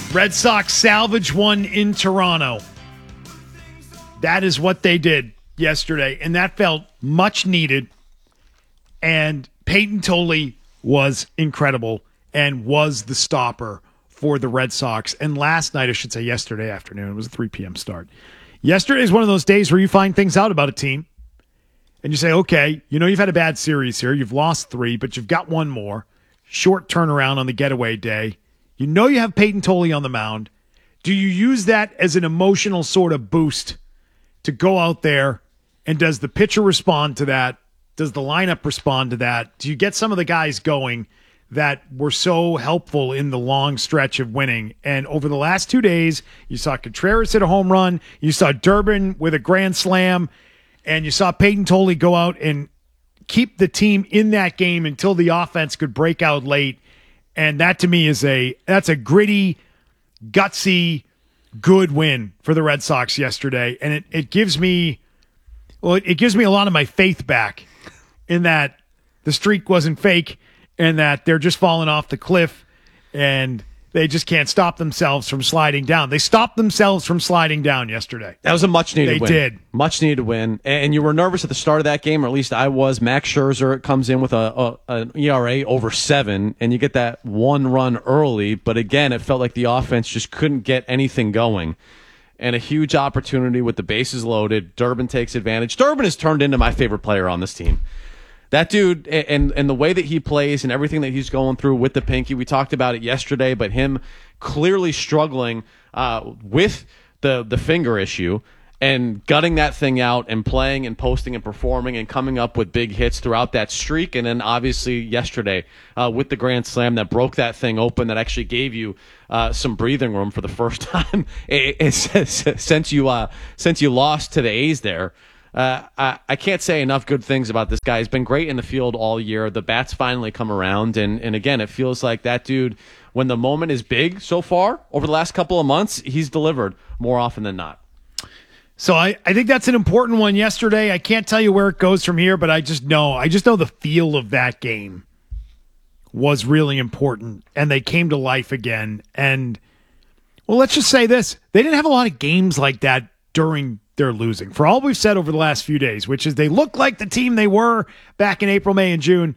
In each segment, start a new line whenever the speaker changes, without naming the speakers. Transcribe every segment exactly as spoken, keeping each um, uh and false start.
Red Sox salvage one in Toronto. That is what they did yesterday, and that felt much needed. And Peyton Tolley was incredible and was the stopper for the Red Sox. And last night, I should say yesterday afternoon, it was a three p.m. start. Yesterday is one of those days where you find things out about a team, and you say, okay, you know you've had a bad series here. You've lost three, but you've got one more. Short turnaround on the getaway day. You know you have Peyton Tolley on the mound. Do you use that as an emotional sort of boost to go out there, and does the pitcher respond to that? Does the lineup respond to that? Do you get some of the guys going that were so helpful in the long stretch of winning? And over the last two days, you saw Contreras hit a home run, you saw Durbin with a grand slam, and you saw Peyton Tolley go out and keep the team in that game until the offense could break out late. And that to me is a that's a gritty, gutsy, good win for the Red Sox yesterday. And it, it gives me well, it, it gives me a lot of my faith back in that the streak wasn't fake and that they're just falling off the cliff and they just can't stop themselves from sliding down. They stopped themselves from sliding down yesterday.
That was a much-needed
they
win.
They did.
Much-needed win. And you were nervous at the start of that game, or at least I was. Max Scherzer comes in with a, a an E R A over seven, and you get that one run early. But again, it felt like the offense just couldn't get anything going. And a huge opportunity with the bases loaded. Durbin takes advantage. Durbin has turned into my favorite player on this team. That dude, and and the way that he plays and everything that he's going through with the pinky, we talked about it yesterday, but him clearly struggling uh, with the, the finger issue and gutting that thing out and playing and posting and performing and coming up with big hits throughout that streak. And then obviously yesterday uh, with the grand slam that broke that thing open, that actually gave you uh, some breathing room for the first time it, it, since you uh, since you lost to the A's there. Uh, I, I can't say enough good things about this guy. He's been great in the field all year. The bats finally come around. And, and again, it feels like that dude, when the moment is big so far over the last couple of months, he's delivered more often than not.
So I, I think that's an important one yesterday. I can't tell you where it goes from here, but I just know, I just know the feel of that game was really important. And they came to life again. And, well, let's just say this. They didn't have a lot of games like that during they're losing. For all we've said over the last few days, which is they look like the team they were back in April, May, and June,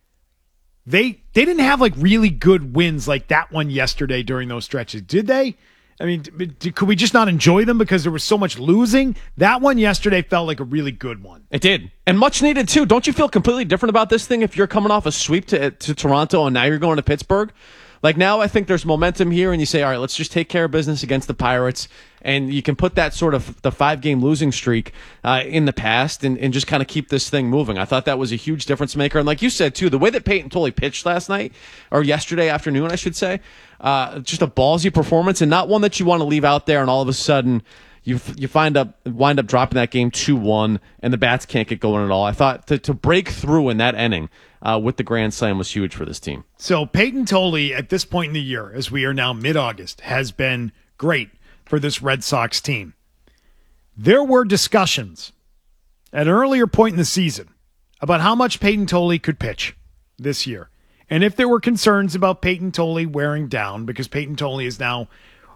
they they didn't have like really good wins like that one yesterday during those stretches, did they? I mean, could we just not enjoy them because there was so much losing? That one yesterday felt like a really good one.
It did. And much needed, too. Don't you feel completely different about this thing if you're coming off a sweep to, to Toronto and now you're going to Pittsburgh? Like now I think there's momentum here and you say, all right, let's just take care of business against the Pirates. And you can put that sort of the five-game losing streak uh, in the past and, and just kind of keep this thing moving. I thought that was a huge difference maker. And like you said, too, the way that Peyton Tolley pitched last night, or yesterday afternoon, I should say, uh, just a ballsy performance and not one that you want to leave out there and all of a sudden you you find up wind up dropping that game two one and the bats can't get going at all. I thought to, to break through in that inning uh, with the grand slam was huge for this team.
So Peyton Tolley at this point in the year, as we are now mid-August, has been great for this Red Sox team. There were discussions at an earlier point in the season about how much Peyton Tolley could pitch this year. And if there were concerns about Peyton Tolley wearing down, because Peyton Tolley is now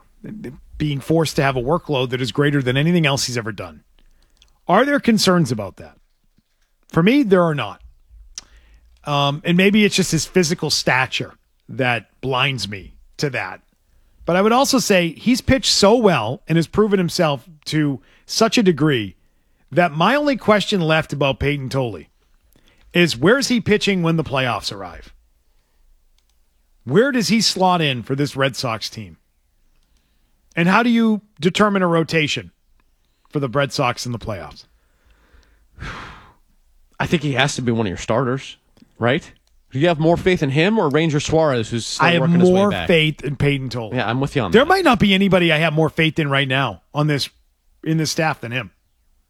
being forced to have a workload that is greater than anything else he's ever done. Are there concerns about that? For me, there are not. Um, and maybe it's just his physical stature that blinds me to that. But I would also say he's pitched so well and has proven himself to such a degree that my only question left about Peyton Tolley is where's he pitching when the playoffs arrive? Where does he slot in for this Red Sox team? And how do you determine a rotation for the Red Sox in the playoffs?
I think he has to be one of your starters, right? Do you have more faith in him or Ranger Suarez, who's still
I have
working his way
more
back?
faith in Peyton Tolley.
Yeah, I'm with you on
there
that.
There might not be anybody I have more faith in right now on this in this staff than him.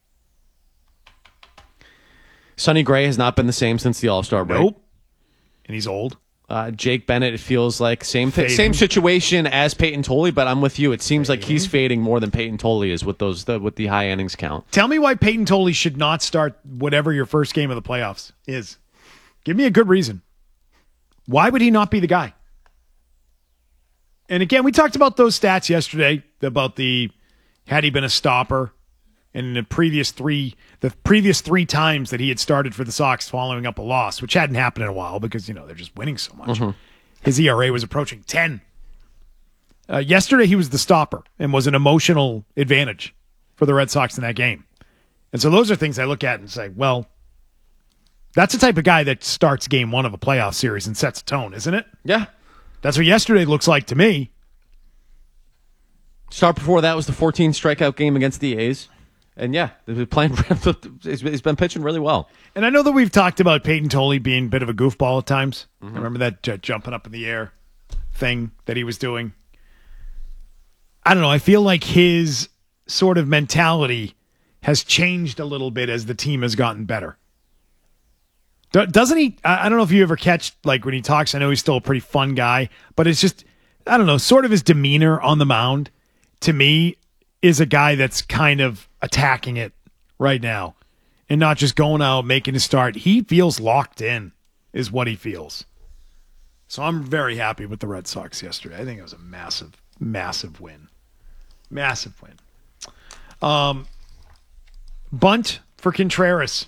Sonny Gray has not been the same since the All-Star break.
Nope. And he's old.
Uh, Jake Bennett, it feels like same th- same situation as Peyton Tolley, but I'm with you. It seems fading. like he's fading more than Peyton Tolley is with those the, with the high innings count.
Tell me why Peyton Tolley should not start whatever your first game of the playoffs is. Give me a good reason. Why would he not be the guy? and again, we talked about those stats yesterday about the had he been a stopper, and in the previous three, the previous three times that he had started for the Sox following up a loss, which hadn't happened in a while because you know they're just winning so much. Mm-hmm. His E R A was approaching ten. Uh, yesterday, he was the stopper and was an emotional advantage for the Red Sox in that game. And so those are things I look at and say, well, that's the type of guy that starts game one of a playoff series and sets a tone, isn't it?
Yeah.
That's what yesterday looks like to me.
Start before that was the fourteen strikeout game against the A's. And yeah, they've been playing, he's been pitching really well.
And I know that we've talked about Peyton Tolley being a bit of a goofball at times. Mm-hmm. I remember that j- jumping up in the air thing that he was doing. I don't know. I feel like his sort of mentality has changed a little bit as the team has gotten better. Do- doesn't he? I-, I don't know if you ever catch, like, when he talks, I know he's still a pretty fun guy, but it's just, I don't know, sort of his demeanor on the mound, to me, is a guy that's kind of attacking it right now and not just going out, making a start. He feels locked in, is what he feels. So I'm very happy with the Red Sox yesterday. I think it was a massive, massive win. Massive win. Um, bunt for Contreras.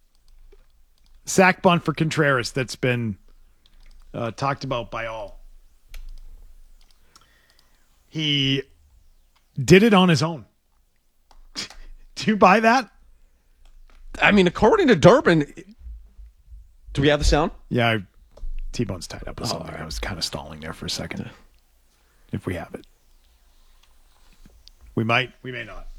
Sack bunt for Contreras that's been uh, talked about by all. He did it on his own. Do you buy that?
I mean, according to Durbin, do we have the sound?
Yeah, I, T-Bone's tied up with
Oh,
something.
right.
I was kind of stalling there for a second. If we have it. We might, we may not.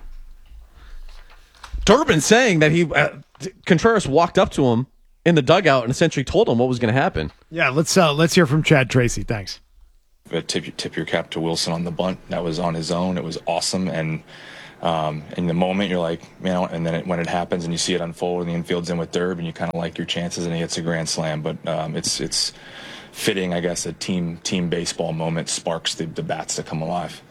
Durbin saying that he uh, Contreras walked up to him in the dugout and essentially told him what was going to happen.
Yeah, let's uh, let's hear from Chad Tracy. Thanks.
Tip, tip your cap to Wilson on the bunt. That was on his own. It was awesome. And um, in the moment, you're like, man, and then it, when it happens and you see it unfold and the infield's in with Durb and you kind of like your chances and he hits a grand slam. But um, it's it's fitting, I guess, a team team baseball moment sparks the, the bats to come alive.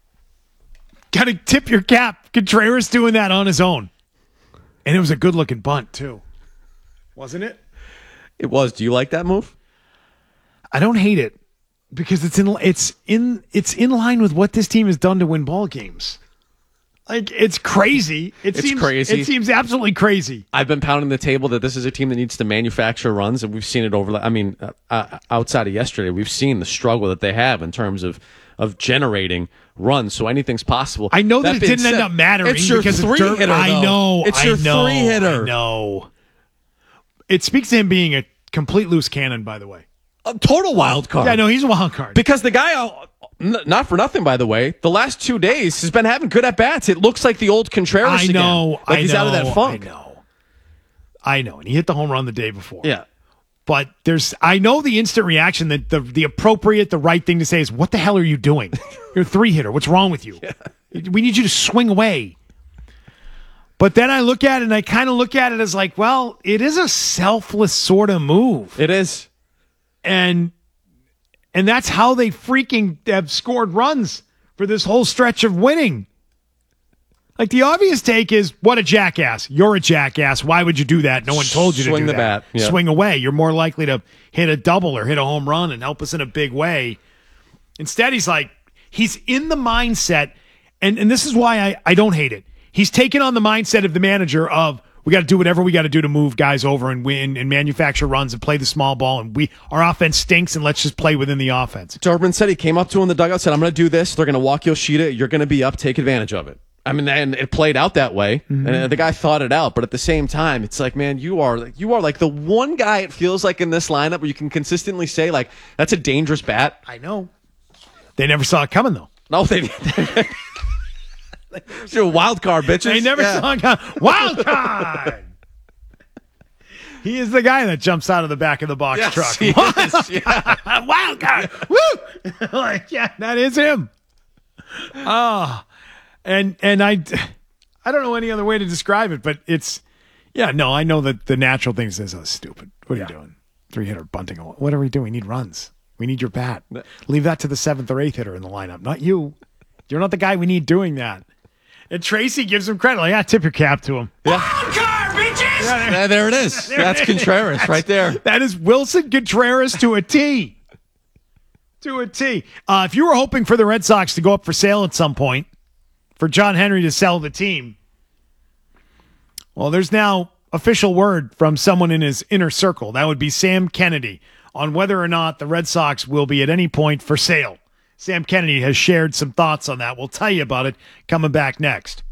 Got to tip your cap. Contreras doing that on his own. And it was a good-looking bunt, too. Wasn't it?
It was. Do you like that move?
I don't hate it because it's in it's in it's in line with what this team has done to win ball games. Like, it's crazy. It
It's
seems
crazy.
It seems absolutely crazy.
I've been pounding the table that this is a team that needs to manufacture runs, and we've seen it over. I mean, uh, uh, outside of yesterday, we've seen the struggle that they have in terms of of generating runs. So anything's possible.
I know that, that it
being
didn't
said,
end up mattering
it's your
because
three
Dur-
hitter.
I
though.
know.
It's
I
your
know,
three hitter.
I know. It speaks to him being a complete loose cannon, by the way.
A total wild card.
Yeah, no, he's a wild card.
Because the guy, uh, n- not for nothing, by the way, the last two days has been having good at bats. It looks like the old Contreras
I know.
again. Like
I
he's
know,
out of that funk.
I know. I know. And he hit the home run the day before.
Yeah.
But there's, I know the instant reaction that the the appropriate, the right thing to say is, what the hell are you doing? You're a three hitter. What's wrong with you? Yeah. We need you to swing away. But then I look at it and I kind of look at it as like, well, it is a selfless sort of move.
It is.
And and that's how they freaking have scored runs for this whole stretch of winning. Like, the obvious take is, what a jackass. You're a jackass. Why would you do that? No one told you to
Swing
do
the
that.
bat. Yeah.
Swing away. You're more likely to hit a double or hit a home run and help us in a big way. Instead, he's like, he's in the mindset, and, and this is why I, I don't hate it. He's taken on the mindset of the manager of, we got to do whatever we got to do to move guys over and win and manufacture runs and play the small ball, and we our offense stinks, and let's just play within the offense.
Durbin said he came up to him in the dugout, said, I'm going to do this. They're going to walk Yoshida. You're going to be up. Take advantage of it. I mean, and it played out that way, mm-hmm. and the guy thought it out. But at the same time, it's like, man, you are you are like the one guy it feels like in this lineup where you can consistently say, like, that's a dangerous bat.
I know. They never saw it coming, though.
No, they You're a wild card, bitches.
They never
yeah.
saw it coming. Wild card! He is the guy that jumps out of the back of the box
yes,
truck.
He
Wild,
is, yeah.
Wild card! Woo! Like, yeah, that is him. Ah. Oh. And and I, I don't know any other way to describe it, but it's, yeah, no, I know that the natural thing is, oh, stupid. What are yeah. you doing? Three hitter bunting. What are we doing? We need runs. We need your bat. Leave that to the seventh or eighth hitter in the lineup, not you. You're not the guy we need doing that. And Tracy gives him credit. Like, yeah, tip your cap to him.
Yeah.
Wild card, bitches!
Yeah, there, yeah, there it is. There That's it Contreras is. right there.
That is Wilson Contreras to a T. To a T. Uh, if you were hoping for the Red Sox to go up for sale at some point, for John Henry to sell the team, well, there's now official word from someone in his inner circle. That would be Sam Kennedy on whether or not the Red Sox will be at any point for sale. Sam Kennedy has shared some thoughts on that. We'll tell you about it coming back next.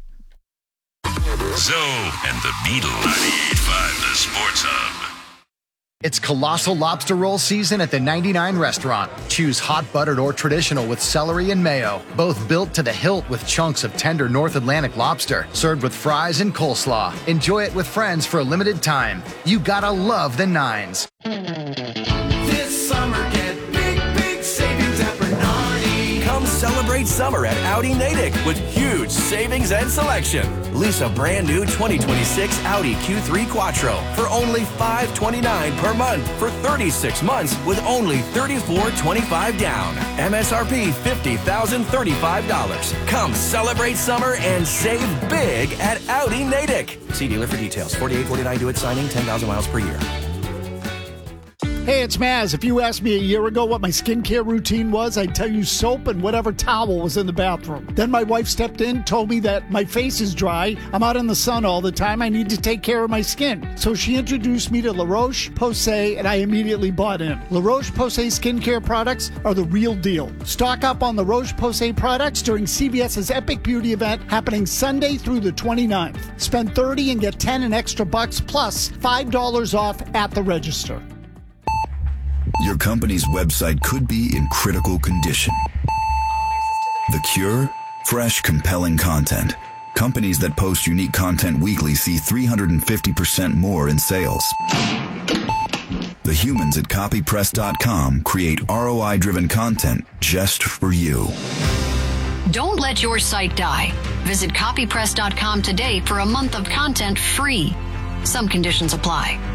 Zoe and the Beatles. ninety-eight point five The Sports Hub.
It's colossal lobster roll season at the ninety-nine restaurant. Choose hot buttered or traditional with celery and mayo. Both built to the hilt with chunks of tender North Atlantic lobster. Served with fries and coleslaw. Enjoy it with friends for a limited time. You gotta love the nines.
This summer, get big, big savings at Bernardi. Come celebrate summer at Audi Natick with huge savings and selection. Lease a brand new twenty twenty-six Audi Q three Quattro for only five hundred twenty-nine dollars per month for thirty-six months with only thirty-four twenty-five down. M S R P fifty thousand thirty-five dollars. Come celebrate summer and save big at Audi Natick. See dealer for details. forty-eight forty-nine due at signing, ten thousand miles per year.
Hey, it's Maz. If you asked me a year ago what my skincare routine was, I'd tell you soap and whatever towel was in the bathroom. Then my wife stepped in, told me that my face is dry, I'm out in the sun all the time, I need to take care of my skin. So she introduced me to La Roche-Posay, and I immediately bought in. La Roche-Posay skincare products are the real deal. Stock up on La Roche-Posay products during C V S's Epic Beauty event happening Sunday through the twenty-ninth. Spend thirty dollars and get ten an extra bucks plus five dollars off at the register.
Your company's website could be in critical condition. The cure? Fresh, compelling content. Companies that post unique content weekly see three hundred fifty percent more in sales. The humans at copy press dot com create R O I-driven content just for you.
Don't let your site die. Visit copy press dot com today for a month of content free. Some conditions apply.